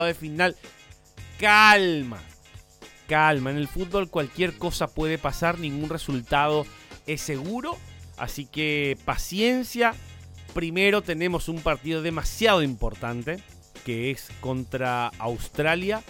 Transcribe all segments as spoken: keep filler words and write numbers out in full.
de final. Calma, calma. En el fútbol cualquier cosa puede pasar, ningún resultado es seguro. Así que paciencia. Primero tenemos un partido demasiado importante, que es contra Australia.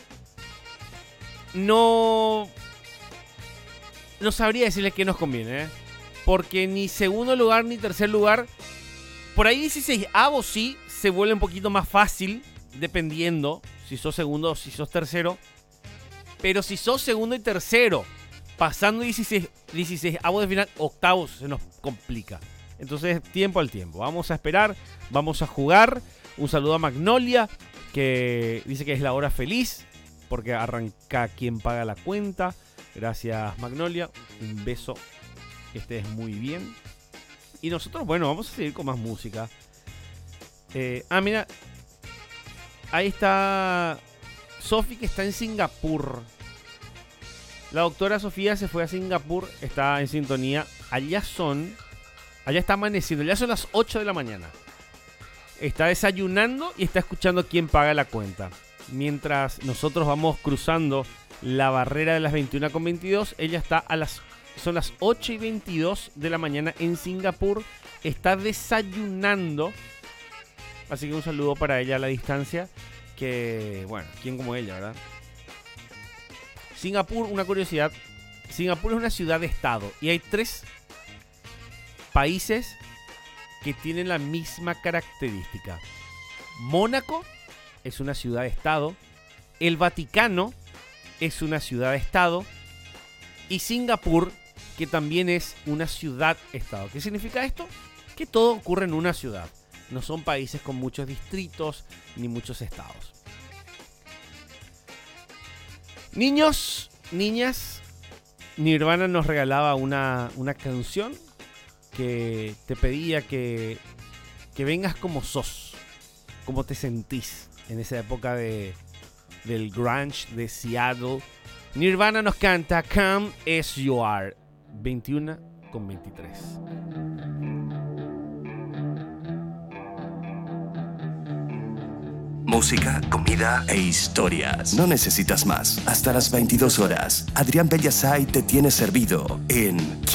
No, no sabría decirles qué nos conviene, ¿eh? Porque ni segundo lugar ni tercer lugar. Por ahí dieciseisavo sí se vuelve un poquito más fácil, dependiendo si sos segundo o si sos tercero. Pero si sos segundo y tercero, pasando dieciséis, dieciseisavo de final, octavos se nos complica. Entonces, tiempo al tiempo. Vamos a esperar, vamos a jugar. Un saludo a Magnolia, que dice que es la hora feliz, porque arranca quien paga la cuenta. Gracias, Magnolia. Un beso. Que estés muy bien. Y nosotros, bueno, vamos a seguir con más música. Eh, ah, mira. Ahí está Sofi, que está en Singapur. La doctora Sofía se fue a Singapur. Está en sintonía. Allá son... Allá está amaneciendo. Ya son las ocho de la mañana. Está desayunando y está escuchando quién paga la cuenta. Mientras nosotros vamos cruzando la barrera de las veintiuna con veintidós, ella está a las... Son las ocho y veintidós de la mañana en Singapur. Está desayunando. Así que un saludo para ella a la distancia. Que, bueno, quién como ella, ¿verdad? Singapur, una curiosidad. Singapur es una ciudad-estado. Y hay tres países que tienen la misma característica. Mónaco es una ciudad-estado. El Vaticano es una ciudad-estado. Y Singapur, que también es una ciudad-estado. ¿Qué significa esto? Que todo ocurre en una ciudad. No son países con muchos distritos ni muchos estados. Niños, niñas, Nirvana nos regalaba una, una canción que te pedía que, que vengas como sos, como te sentís en esa época de, del grunge de Seattle. Nirvana nos canta Come As You Are, veintiuna con veintitrés. Música, comida e historias. No necesitas más. Hasta las veintidós horas, Adrián Bellasay te tiene servido en